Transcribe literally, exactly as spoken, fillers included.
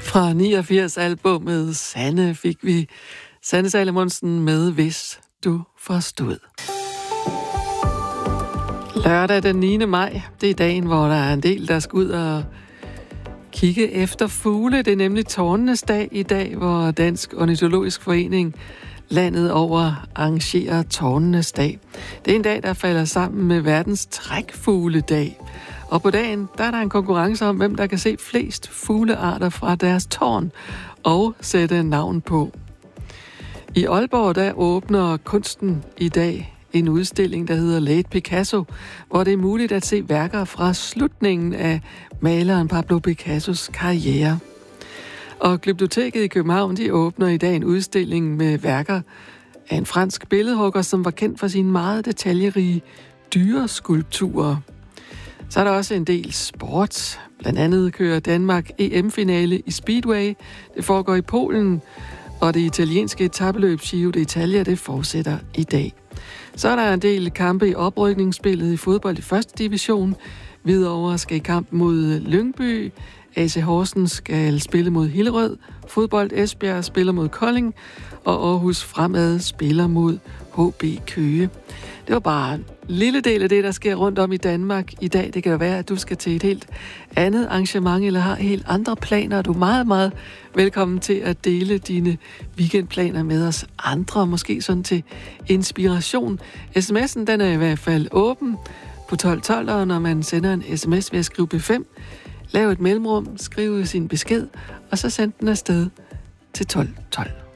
Fra niogfirs-albummet Sanne fik vi Sanne Salomonsen med Hvis du forstod. Lørdag den niende maj, det er dagen, hvor der er en del, der skal ud og kigge efter fugle. Det er nemlig tårnenes dag i dag, hvor Dansk Ornitologisk Forening landet over arrangerer tårnenes dag. Det er en dag, der falder sammen med verdens trækfugledag. Og på dagen, der er der en konkurrence om, hvem der kan se flest fuglearter fra deres tårn og sætte navn på. I Aalborg, der åbner kunsten i dag en udstilling, der hedder Late Picasso, hvor det er muligt at se værker fra slutningen af maleren Pablo Picassos karriere. Og Glyptoteket i København, de åbner i dag en udstilling med værker af en fransk billedhugger, som var kendt for sine meget detaljerige dyreskulpturer. Så er der også en del sport. Blandt andet kører Danmark E M-finale i Speedway. Det foregår i Polen, og det italienske etapeløb Giro d'Italia, det fortsætter i dag. Så er der en del kampe i oprykningsspillet i fodbold i første division. Hvidovre skal i kamp mod Lyngby. A C Horsens skal spille mod Hillerød. Fodbold Esbjerg spiller mod Kolding. Og Aarhus Fremad spiller mod H B Køge. Det var bare en lille del af det, der sker rundt om i Danmark i dag. Det kan jo være, at du skal til et helt andet arrangement, eller har helt andre planer. Du er meget, meget velkommen til at dele dine weekendplaner med os andre, måske sådan til inspiration. sms'en, den er i hvert fald åben på tolv tolv, og når man sender en sms ved at skrive B fem, lav et mellemrum, skriv sin besked, og så send den afsted til tolv tolv.